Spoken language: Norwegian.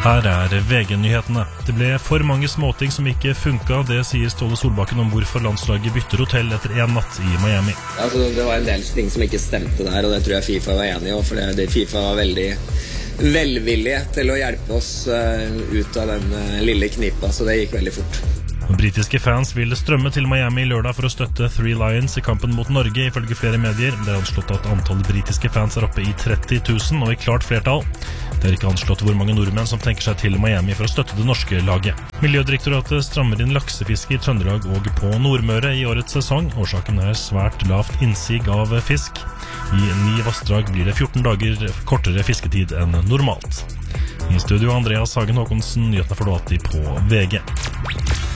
Her VG-nyhetene. Det ble for mange småting som ikke funka. Det sier Ståle Solbakken om hvorfor landslaget bytter hotell etter en natt i Miami. Altså, det var en del ting som ikke stemte der, og det tror jeg FIFA var enig i. For FIFA var veldig velvillige til å hjelpe oss ut av den lille knipa, så det gikk veldig fort. Britiske fans vil strømme til Miami i lørdag for å støtte Three Lions i kampen mot Norge, ifølge flere medier. Det anslått at antallet britiske fans oppe i 30 000, og i klart flertall. Det ikke anslått hvor mange nordmenn som tenker seg til Miami for å støtte det norske laget. Miljødirektoratet strammer inn laksefiske i Trøndelag og på Nordmøre i årets sesong. Årsaken svært lavt innsig av fisk. I 9 vassdrag blir det 14 dager kortere fisketid enn normalt. I studio Andreas Hagen Håkonsen, nyhetene får du alltid på VG.